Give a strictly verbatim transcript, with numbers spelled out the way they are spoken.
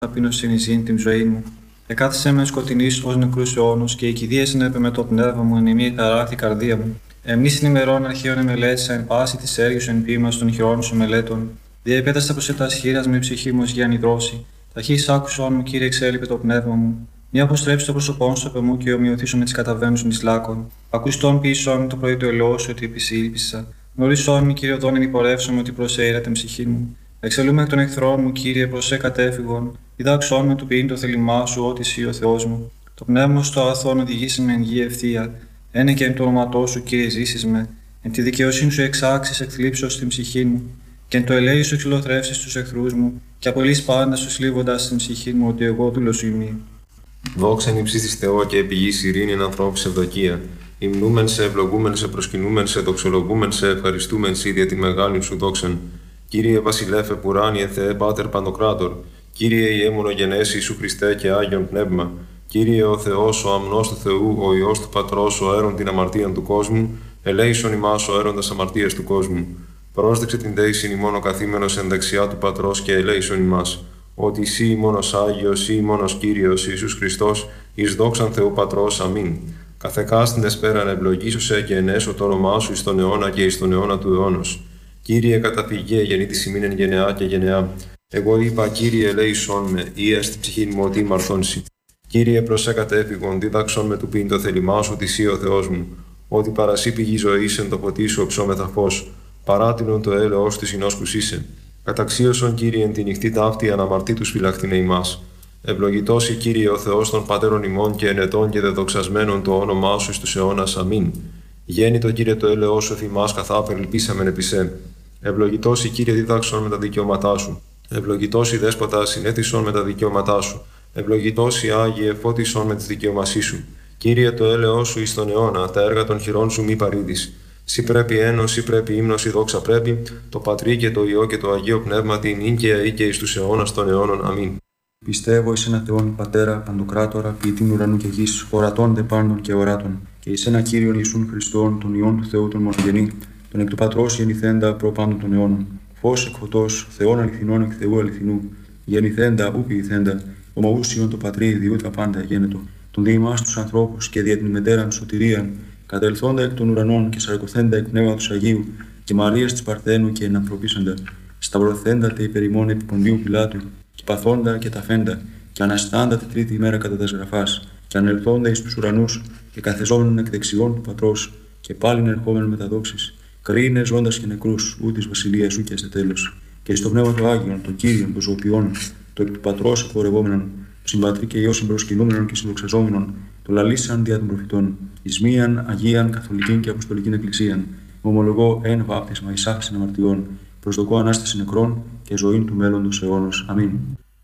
ταπείνωσιν εις την ζωή μου. Εκάθισε με σκοτεινής ως νεκρούς αιώνους και η κηδεία συνέπε με το πνεύμα μου, εν ημί ταράχθη η καρδία μου. Εμνήσιν ημερών αρχαίων εμελέτησα, εν πάση της έργης εν ποίημα των χειρών σου μελέτων. Διεπέταστα προς ετάς χείρας με ψυχή μου ως γιάννη δρόση. Ταχύς άκουσον μου, Κύριε, εξέλιπε το πνεύμα μου. Μη αποστρέψει το πρόσωπόν σου από μου και ομοιωθήσω με τις καταβαίνους εις λάκων. Ακουστόν ποιησόν το πρωί του ελαιός ότι επισήλπισα. Γνωρίσόν μη, Κύριε, οδόν ενυπορεύσομαι ότι προσέειρα την ψυχή μου. Εξελούμε εκ των εχθρών μου, Κύριε, προσέ κατέφυγον. Διδάξόν με του ποιήν το θέλημά σου, ότι εσύ ο Θεός μου. Το πνεύμα στο αγαθόν οδηγήσει με εν γη ευθεία. Ένε και εν το όνοματό σου, Κύριε, ζήσεις με. Εν τη δικαιοσύνη σου εξάξεις εκθλίψεως στην ψυχή μου. Και εν το ελέη σου εξυλοθρεύσεις τους εχθρούς μου. Και απολύς πάντα σου σλίβοντας στην ψυχή μου, ότι εγώ δούλος σου ημί. Δόξαν υψίστης Θεό και επιγής ειρήνη εν ανθρώπου ευδοκία. Υμνούμεν σε, ευλογούμεν σε, προσκυνούμεν σε, δοξολογούμεν σε, ευχαριστούμεν σε για τη μεγάλη σου δόξαν. Κύριε Βασιλέφε Πουράνιε Θεέ Πάτερ Παντοκράτορ. Κύριε Ιε μονογενές Ιησού Χριστέ και Άγιον Πνεύμα. Κύριε ο Θεός, ο αμνός του Θεού, ο Υιός του Πατρός, ο αίρον την αμαρτίαν του κόσμου, ελέησον ημάς ο αίροντας αμαρτίας του κόσμου. Πρόσδεξε την δέησιν ημών ο καθήμενος εν δεξιά του Πατρός και ελέησον ημάς. Ότι εσύ ημώνος Άγιος, εσύ ημώνος Κύριος Ιησούς Χριστός, εις δόξαν Θεού Πατρός. Αμήν. Καθεκάστην εσπέραν ευλογήσωσε και ενέσω το όνομά σου εις τον αιώνα και εις τον αιώνα του αιώνος. Κύριε καταφυγέ γεννήτης ημίν εν γενεά και γενεά. Εγώ είπα, Κύριε, ελέησον με, ή έστι ψυχήν μου ότι μαρθώνσι. Κύριε, προσέ κατέφυγον, δίδαξον με του πίν το θέλημά σου, ότι εσύ ο Θεός μου. Ότι παρασύ πηγή ζωής εν το ποτί σου οψόμεθα φως. Παράτηνον το έλεος της συνόσκους είσαι. Καταξίωσον, Κύριε, εν τη νυχτή ταύτη αναμαρτήτους φυλαχτήνε ημάς. Ευλογητώσει, Κύριε, ο Θεός των πατέρων ημών και ενετών και δεδοξασμένων το όνομά σου εις τους αιώνας. Αμήν. Γέννητο, Κύριε, το έλεος σου θυμάς καθάπερ ελπίσαμεν επί σε. Ευλογητώσει, Κύριε, δίδαξον με τα δικαιώματά σου. Ευλογητώσει, Δέσποτα, συνέθισον με τα δικαιώματά σου. Ευλογητώσει, Άγιε, φώτισον με τη δικαιωμασή σου. Κύριε, το έλεος σου εις τον αιώνα, τα έργα των χειρών σου μη παρήδεις. Σύ πρέπει ένος, σύ πρέπει ύμνος, η δόξα πρέπει, το Πατρί και το Υιό και το Αγίο Πνεύμα την ίν και αεί και εις τους αιώνας των αιώνων. Αμήν. Πιστεύω εις ένα Θεόν Πατέρα, Παντοκράτορα, ποιητήν ουρανού και γης, ορατών δε πάντων και οράτων, και εις ένα Κύριον Ιησούν Χριστόν, τον Υιόν του Θεού τον μονογενή, τον εκ του Πατρός γεννηθέντα προ πάντων των αιώνων. Φως εκ φωτός, Θεόν αληθινών εκ Θεού αληθινού, γεννηθέντα ου ποιηθέντα, ομοούσιον το Πατρί διού τα πάντα γένετο, τον διημάς τους ανθρώπους και δια την μετέραν σωτηρίαν, κατελθόντα εκ των ουρανών και σαρκωθέντα εκ πνεύματος Αγίου, και Μαρίας της Παρθένου και ενανθρωπίσαντα, σταυρωθέντα τε υπερημών επί Ποντίου Πιλάτου, και παθόντα και ταφέντα, και αναστάντα τη τρίτη ημέρα κατά τας γραφάς, και ανελθόντα εις τους ουρανούς, και καθεζόμενον εκ δεξιών του Πατρός, και πάλιν ερχόμενον με τα δόξης, κρίνε ζώντας και νεκρούς, ού της βασιλείας σου και σε τέλος. Και εις το πνεύμα του Άγιον, το Κύριον, το ζωοποιών, το εκ του Πατρός εκπορευόμενον, συμπατρί και Υιό συμπροσκυνούμενον και συνδοξαζόμενον, το λαλήσαν δια των προφητών, εις μίαν Αγίαν Καθολικήν και Αποστολικήν Εκκλησίαν, ομολογώ εν βάπτισμα εις άφησιν αμαρτιών, προσδοκώ ανάσταση νεκρών και ζωήν του μέλλοντος αιώνος. Αμήν.